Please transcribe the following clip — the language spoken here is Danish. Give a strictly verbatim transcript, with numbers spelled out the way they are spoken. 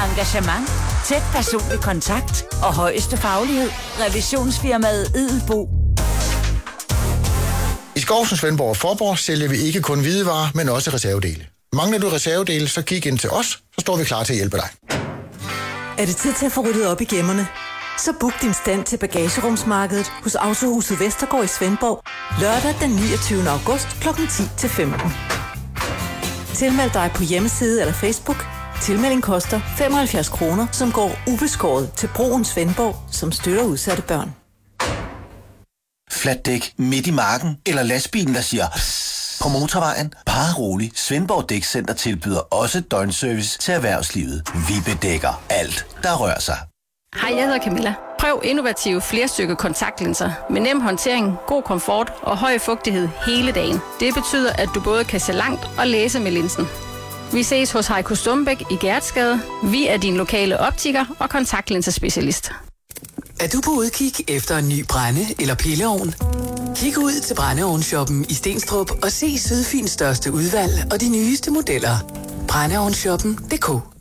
Engagement, tæt personlig kontakt og højeste faglighed. Revisionsfirmaet Edelbo. I Skovsen, Svendborg og Forborg sælger vi ikke kun hvidevarer, men også reservedele. Mangler du reservedele, så kig ind til os, så står vi klar til at hjælpe dig. Er det tid til at få ryddet op i gemmerne? Så book din stand til bagagerumsmarkedet hos Autohuset Vestergaard i Svendborg lørdag den niogtyvende august klokken ti til femten. Tilmeld dig på hjemmeside eller Facebook. Tilmelding koster femoghalvfjerds kroner, som går ubeskåret til Broen Svendborg, som støtter udsatte børn. Flatdæk midt i marken, eller lastbilen, der siger psst på motorvejen. Bare rolig. Svendborg Dækcenter tilbyder også døgnservice til erhvervslivet. Vi bedækker alt, der rører sig. Hej, jeg hedder Camilla. Prøv innovative flerstykke kontaktlinser med nem håndtering, god komfort og høj fugtighed hele dagen. Det betyder, at du både kan se langt og læse med linsen. Vi ses hos Heiko Stumbæk i Gertsgade. Vi er din lokale optiker og kontaktlinsespecialist. Er du på udkig efter en ny brænde- eller pilleovn? Kig ud til Brændeovnshoppen i Stenstrup og se Sydfyns største udvalg og de nyeste modeller. brændeovnshoppen punktum d k